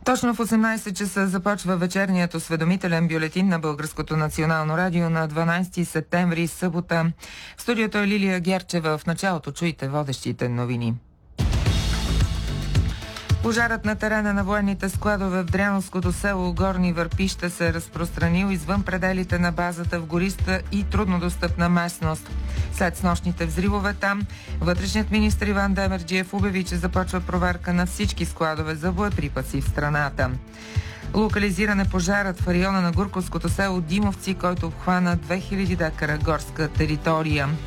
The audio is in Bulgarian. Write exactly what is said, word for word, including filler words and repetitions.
Точно в осемнайсет часа започва вечерният осведомителен бюлетин на Българското национално радио на дванайсети септември, събота. В студиото е Лилия Герчева. В началото чуйте водещите новини. Пожарът на терена на военните складове в Дряновското село Горни Върпища се е разпространил извън пределите на базата в гориста и труднодостъпна местност. След снощните взривове там, вътрешният министр Иван Демерджиев обяви, че започва проверка на всички складове за боеприпаси в страната. Локализиран е пожарът в района на Гурковското село Димовци, който обхвана две хиляди декара горска територия.